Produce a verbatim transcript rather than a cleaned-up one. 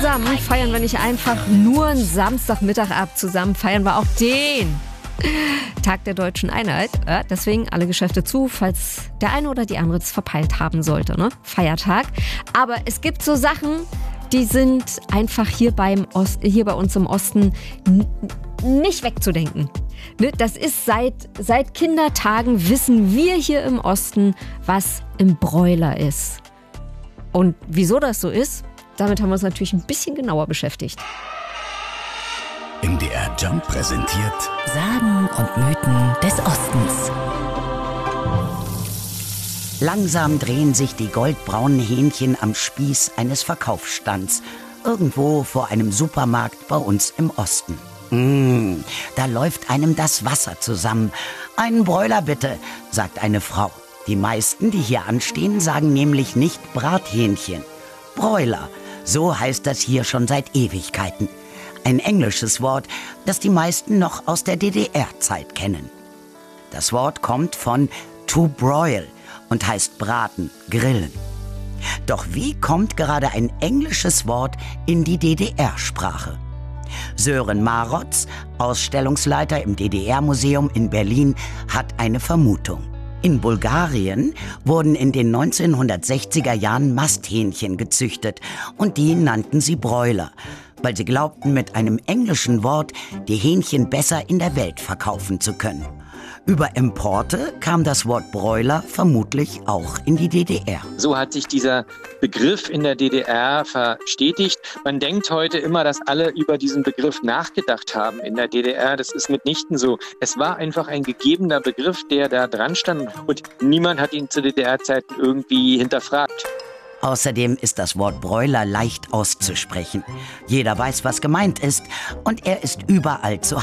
zusammen feiern wir nicht einfach nur einen Samstagmittag ab, zusammen feiern wir auch den Tag der deutschen Einheit. Äh, deswegen alle Geschäfte zu, falls der eine oder die andere es verpeilt haben sollte, ne? Feiertag. Aber es gibt so Sachen, die sind einfach hier, beim Ost, hier bei uns im Osten n- nicht wegzudenken. Ne? Das ist seit, seit Kindertagen wissen wir hier im Osten, was ein Broiler ist. Und wieso das so ist, damit haben wir uns natürlich ein bisschen genauer beschäftigt. M D R Jump präsentiert Sagen und Mythen des Ostens. Langsam drehen sich die goldbraunen Hähnchen am Spieß eines Verkaufsstands, irgendwo vor einem Supermarkt bei uns im Osten. Mmh, da läuft einem das Wasser zusammen. Einen Broiler bitte, sagt eine Frau. Die meisten, die hier anstehen, sagen nämlich nicht Brathähnchen. Broiler, so heißt das hier schon seit Ewigkeiten. Ein englisches Wort, das die meisten noch aus der D D R-Zeit kennen. Das Wort kommt von to broil und heißt braten, grillen. Doch wie kommt gerade ein englisches Wort in die D D R-Sprache? Sören Marotz, Ausstellungsleiter im D D R-Museum in Berlin, hat eine Vermutung. In Bulgarien wurden in den neunzehnhundertsechziger Jahren Masthähnchen gezüchtet und die nannten sie Broiler, weil sie glaubten, mit einem englischen Wort die Hähnchen besser in der Welt verkaufen zu können. Über Importe kam das Wort Broiler vermutlich auch in die D D R. So hat sich dieser Begriff in der D D R verstetigt. Man denkt heute immer, dass alle über diesen Begriff nachgedacht haben in der D D R. Das ist mitnichten so. Es war einfach ein gegebener Begriff, der da dran stand und niemand hat ihn zu D D R-Zeiten irgendwie hinterfragt. Außerdem ist das Wort Broiler leicht auszusprechen. Jeder weiß, was gemeint ist und er ist überall zu